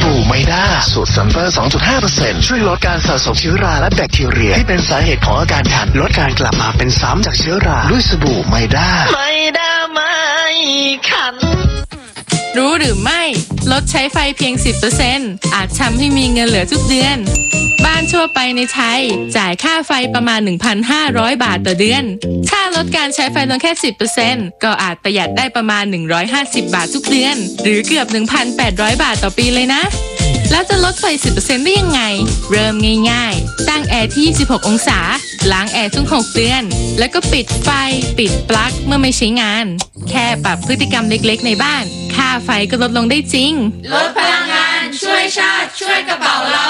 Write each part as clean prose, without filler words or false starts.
บู่ไมด้าสูตรซัลเฟอร์ 2.5% ช่วยลดการสะสมเชื้อราและแบคทีเรียที่เป็นสาเหตุของอาการคันลดการกลับมาเป็นซ้ำจากเชื้อราด้วยสบู่ไมด้าไม่คันรู้หรือไม่ลดใช้ไฟเพียง 10% อาจทำให้มีเงินเหลือทุกเดือนบ้านทั่วไปในไทยจ่ายค่าไฟประมาณ 1,500 บาทต่อเดือนถ้าลดการใช้ไฟลงแค่ 10% ก็อาจประหยัดได้ประมาณ150 บาททุกเดือนหรือเกือบ 1,800 บาทต่อปีเลยนะแล้วจะลดไฟ 10% ได้ยังไงเริ่มง่ายๆตั้งแอร์ที่26องศาล้างแอร์ทุก6เดือนแล้วก็ปิดไฟปิดปลั๊กเมื่อไม่ใช้งานแค่ปรับพฤติกรรมเล็กๆในบ้านค่าไฟก็ลดลงได้จริงลดพลังงานช่วยชาติช่วยกระเป๋าเรา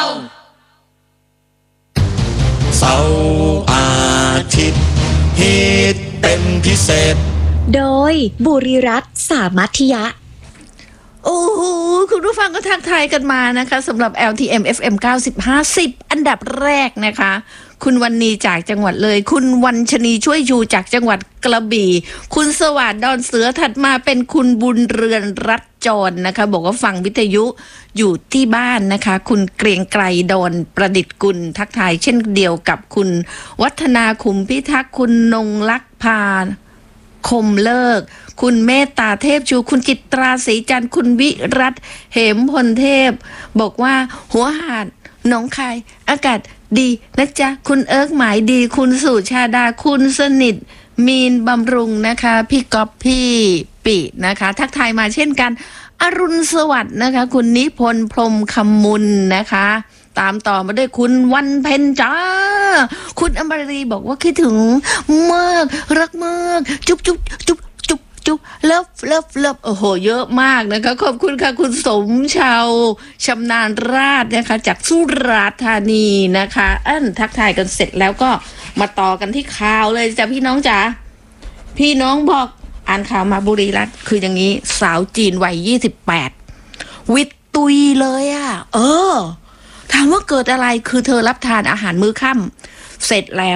เสาร์อาทิตย์ฮิตเป็นพิเศษโดยบุรีรัตน์สามัธยะโอ้โหคุณผู้ฟังก็ทักทายกันมานะคะสำหรับ LTM FM 90 อันดับแรกนะคะคุณวันนีจากจังหวัดเลยคุณวันชนีช่วยชูจากจังหวัดกระบี่คุณสวัสดิ์ดอนเสือถัดมาเป็นคุณบุญเรือนรัตจรนะคะบอกว่าฟังวิทยุอยู่ที่บ้านนะคะคุณเกรียงไกรดอนประดิษฐ์กุลทักทายเช่นเดียวกับคุณวัฒนาขุมพิทักษ์คุณนงลักษณ์พาคมเลิกคุณเมตตาเทพชูคุณจิตราศรีจันทร์คุณวิรัตเหมพลเทพบอกว่าหัวหาดหนองคายอากาศดีนะจ๊ะคุณเอิร์กหมายดีคุณสุชาดาคุณสนิทมีนบำรุงนะคะพี่ก๊อฟพี่ปินะคะทักทายมาเช่นกันอรุณสวัสดิ์นะคะคุณนิพนธ์พรหมคำมุนนะคะตามต่อมาด้วยคุณวันเพ็ญจ้าคุณอมรีบอกว่าคิดถึงมากรักมากจุ๊บจุ๊บจุ๊บจุ๊บจุ๊บเลิฟโอ้โหเยอะมากนะคะขอบคุณค่ะคุณสมชาวชำนาญราษฎร์นะคะจากสุราษฎร์ธานีนะคะทักทายกันเสร็จแล้วก็มาต่อกันที่ข่าวเลยจ้ะพี่น้องจ๋าพี่น้องบอกอ่านข่าวมาบุรีรัตน์คืออย่างนี้สาวจีนวัย28วิตตุยเลยอ่ะถามว่าเกิดอะไรคือเธอรับทานอาหารมื้อค่ำเสร็จแล้ว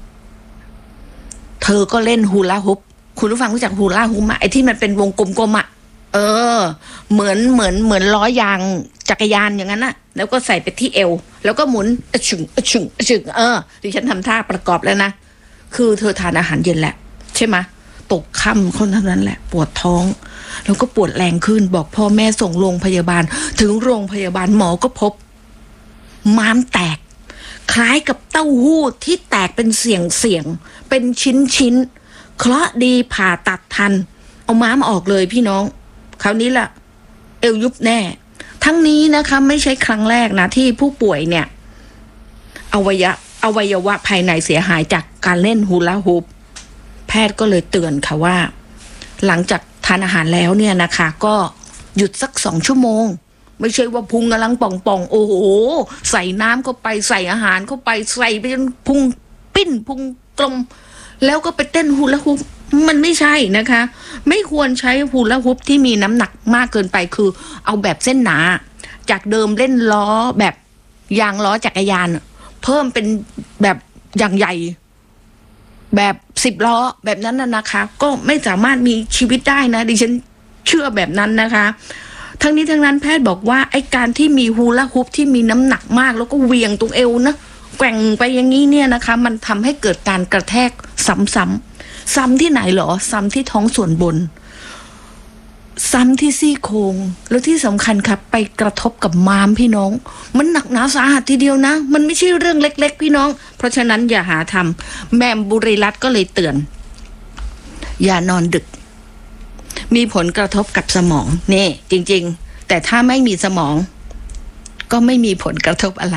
เธอก็เล่นฮูลาฮูปคุณผู้ฟังรู้จักฮูลาฮูปไหมไอ้ที่มันเป็นวงกลมๆอ่ะเหมือนล้อยางจักรยานอย่างนั้นน่ะแล้วก็ใส่ไปที่เอวแล้วก็หมุนฉึงดิฉันทำท่าประกอบแล้วนะคือเธอทานอาหารเย็นแหละใช่ไหมตกค่ำคนเท่านั้นแหละปวดท้องแล้วก็ปวดแรงขึ้นบอกพ่อแม่ส่งโรงพยาบาลถึงโรงพยาบาลหมอก็พบม้ามแตกคล้ายกับเต้าหู้ที่แตกเป็นเสี่ยงเป็นชิ้นเคราะห์ดีผ่าตัดทันเอาม้ามออกเลยพี่น้องคราวนี้ล่ะเอวยุบแน่ทั้งนี้นะคะไม่ใช่ครั้งแรกนะที่ผู้ป่วยเนี่ยอวัยวะภายในเสียหายจากการเล่นฮูลาฮูปแพทย์ก็เลยเตือนค่ะว่าหลังจากทานอาหารแล้วเนี่ยนะคะก็หยุดสัก2 ชั่วโมงไม่ใช่ว่าพุงกำลังป่องโอ้โหใส่น้ำเข้าไปใส่อาหารเข้าไปใส่ไปจนพุงปิ้นพุงกลมแล้วก็ไปเต้นฮูลาฮูปมันไม่ใช่นะคะไม่ควรใช้ฮูลาฮูปที่มีน้ำหนักมากเกินไปคือเอาแบบเส้นหนาจากเดิมเล่นล้อแบบยางล้อจักรยานเพิ่มเป็นแบบอย่างใหญ่แบบ10 ล้อแบบนั้นนะคะก็ไม่สามารถมีชีวิตได้นะดิฉันเชื่อแบบนั้นนะคะทั้งนี้ทั้งนั้นแพทย์บอกว่าไอ้การที่มีฮูลาฮูปที่มีน้ำหนักมากแล้วก็เหวี่ยงตรงเอวนะแกว่งไปอย่างนี้เนี่ยนะคะมันทำให้เกิดการกระแทกซ้ำที่ไหนหรอซ้ำที่ท้องส่วนบนซ้ำที่ซี่โครงแล้วที่สำคัญครับไปกระทบกับม้ามพี่น้องมันหนักหนาสาหัสทีเดียวนะมันไม่ใช่เรื่องเล็กๆพี่น้องเพราะฉะนั้นอย่าหาทำแม่บุรีรัตน์ก็เลยเตือนอย่านอนดึกมีผลกระทบกับสมองนี่จริงๆแต่ถ้าไม่มีสมองก็ไม่มีผลกระทบอะไร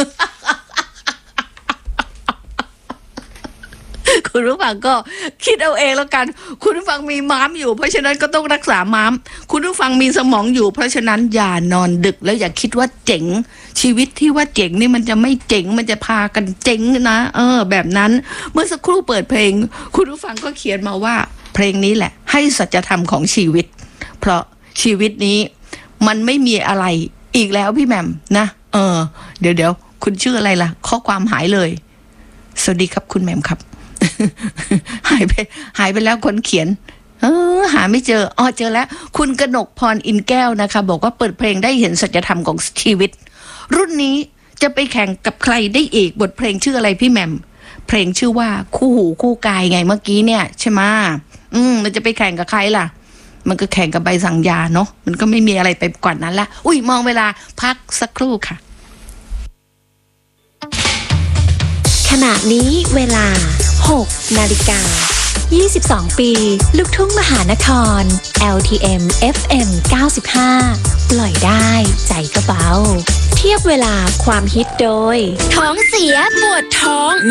คุณผู้ฟังก็คิดเอาเองแล้วกันคุณผู้ฟังมีม้ามอยู่เพราะฉะนั้นก็ต้องรักษาม้ามคุณผู้ฟังมีสมองอยู่เพราะฉะนั้นอย่านอนดึกแล้วอย่าคิดว่าเจ๋งชีวิตที่ว่าเจ๋งนี่มันจะไม่เจ๋งมันจะพากันเจ๋งนะแบบนั้นเมื่อสักครู่เปิดเพลงคุณผู้ฟังก็เขียนมาว่าเพลงนี้แหละให้สัจธรรมของชีวิตเพราะชีวิตนี้มันไม่มีอะไรอีกแล้วพี่แหม่มนะเดี๋ยวคุณชื่ออะไรล่ะข้อความหายเลยสวัสดีครับคุณแหม่มครับ หายไปแล้วคนเขียนหาไม่เจอเจอแล้วคุณกนกพรอินแก้วนะคะบอกว่าเปิดเพลงได้เห็นสัจธรรมของชีวิตรุ่นนี้จะไปแข่งกับใครได้อีกบทเพลงชื่ออะไรพี่แหม่มเพลงชื่อว่าคู่หูคู่กายไงเมื่อกี้เนี่ยใช่ไหมมันจะไปแข่งกับใครล่ะมันก็แข่งกับใบสั่งยาเนาะมันก็ไม่มีอะไรไปกว่านั้นละมองเวลาพักสักครู่ค่ะขณะนี้เวลา 6 นาฬิกา 22 ปี ลูกทุ่งมหานคร LTM FM 95 ปล่อยได้ใจก็เบาเทียบเวลาความฮิตโดยท้องเสียปวดท้อง